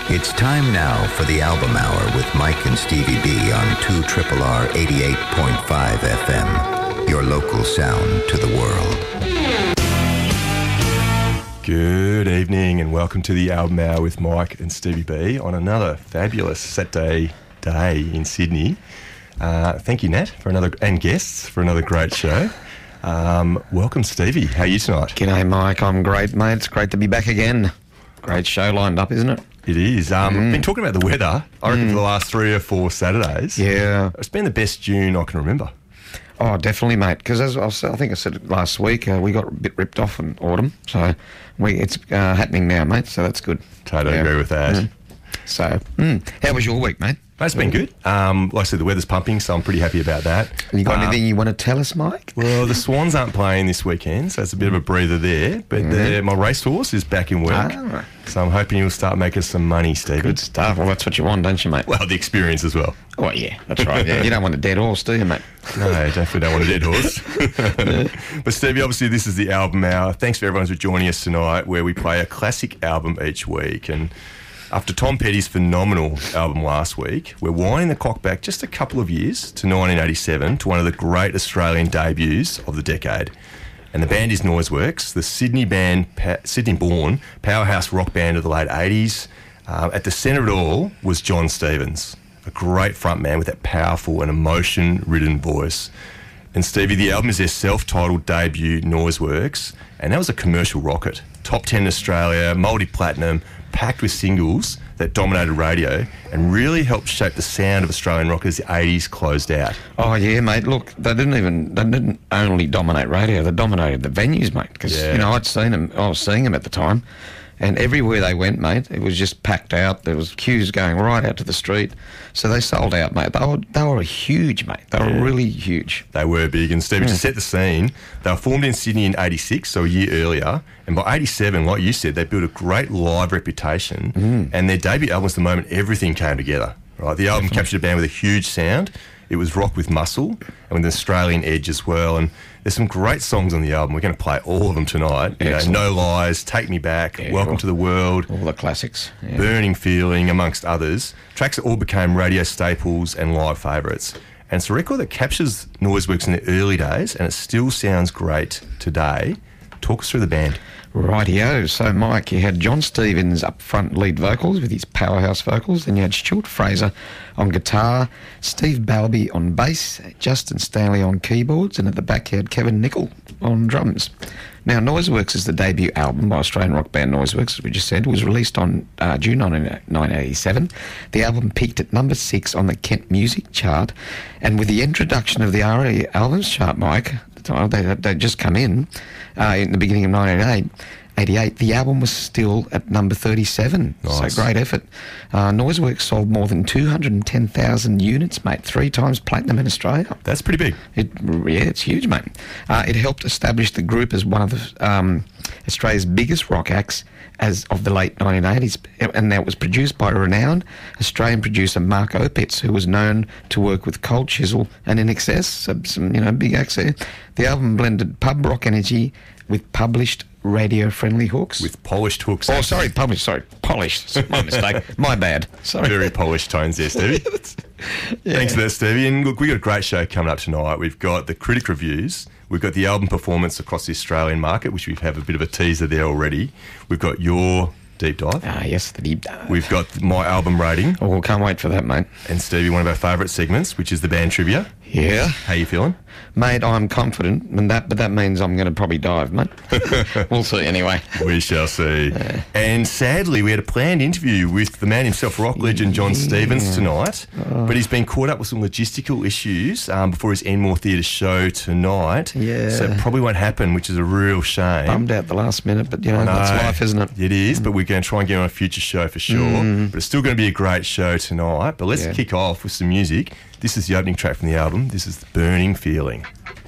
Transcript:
It's time now for the Album Hour with Mike and Stevie B on 2RRR 88.5 FM. Your local sound to the world. Good evening and welcome to the Album Hour with Mike and Stevie B on another fabulous Saturday day in Sydney. Thank you, Nat, and guests for another great show. Welcome, Stevie. How are you tonight? G'day, Mike. I'm great, mate. It's great to be back again. Great show lined up, isn't it? It is. Been talking about the weather, I reckon, for the last 3 or 4 Saturdays. Yeah. It's been the best June I can remember. Oh, definitely, mate. Because as I think I said it last week, we got a bit ripped off in autumn. So it's happening now, mate. So that's good. Totally agree with that. So, how was your week, mate? It's been good. Like I said, the weather's pumping, so I'm pretty happy about that. You got anything you want to tell us, Mike? Well, the Swans aren't playing this weekend, so it's a bit of a breather there. But my racehorse is back in work, so I'm hoping you'll start making some money, Steve. Good stuff. Well, that's what you want, don't you, mate? Well, the experience as well. Oh, yeah, that's right. Yeah. You don't want a dead horse, do you, mate? No, definitely don't want a dead horse. But, Stevie, obviously this is the Album Hour. Thanks for everyone for joining us tonight, where we play a classic album each week. And after Tom Petty's phenomenal album last week, we're winding the clock back just a couple of years to 1987 to one of the great Australian debuts of the decade. And the band is Noiseworks, the Sydney-born powerhouse rock band of the late 80s. At the centre of it all was John Stevens, a great frontman with that powerful and emotion-ridden voice. And Stevie, the album is their self-titled debut, Noiseworks, and that was a commercial rocket. Top 10 in Australia, multi-platinum, packed with singles that dominated radio and really helped shape the sound of Australian rock as the 80s closed out. Oh, yeah, mate. Look, they didn't only dominate radio, they dominated the venues, mate. Because, I was seeing them at the time. And everywhere they went, mate, it was just packed out. There was queues going right out to the street. So they sold out, mate. They were huge, mate. They were really huge. They were big. And, Stevie, to set the scene, they were formed in Sydney in 86, so a year earlier. And by 87, like you said, they built a great live reputation. And their debut album was the moment everything came together. Right, the album captured a band with a huge sound. It was rock with muscle and with an Australian edge as well. And there's some great songs on the album. We're going to play all of them tonight. No Lies, Take Me Back, Welcome to the World. All the classics. Yeah. Burning Feeling, amongst others. Tracks that all became radio staples and live favourites. And it's a record that captures Noiseworks in the early days and it still sounds great today. Talk us through the band. Rightio. So, Mike, you had John Stevens up front lead vocals with his powerhouse vocals. Then you had Stuart Fraser on guitar, Steve Balby on bass, Justin Stanley on keyboards, and at the back you had Kevin Nicol on drums. Now, Noiseworks is the debut album by Australian rock band Noiseworks, as we just said. It was released on June 1987. The album peaked at number 6 on the Kent Music chart. And with the introduction of the RE Albums chart, Mike, they'd just come in the beginning of 1988, the album was still at number 37. Nice. So great effort. Noiseworks sold more than 210,000 units, mate, 3 times platinum in Australia. That's pretty big. It's huge, mate. It helped establish the group as one of Australia's biggest rock acts as of the late 1980s, and that was produced by renowned Australian producer Mark Opitz, who was known to work with Cold Chisel and INXS, some big acts there. The album blended pub rock energy with published radio-friendly hooks. With polished hooks. Oh, sorry, polished. My mistake. My bad. Sorry. Very polished tones there, Stevie. Thanks for that, Stevie. And look, we've got a great show coming up tonight. We've got the critic reviews. We've got the album performance across the Australian market, which we have a bit of a teaser there already. We've got your deep dive. Yes, the deep dive. We've got my album rating. Oh, can't wait for that, mate. And Stevie, one of our favourite segments, which is the band trivia. Yeah. How you feeling? Mate, I'm confident, but that means I'm going to probably dive, mate. We'll see anyway. We shall see. And sadly, we had a planned interview with the man himself, rock legend John Stevens, tonight. But he's been caught up with some logistical issues before his Enmore Theatre show tonight. Yeah. So it probably won't happen, which is a real shame. Bummed out the last minute, but, that's life, isn't it? It is, but we're going to try and get on a future show for sure. But it's still going to be a great show tonight. But let's kick off with some music. This is the opening track from the album. This is Burning Feeling.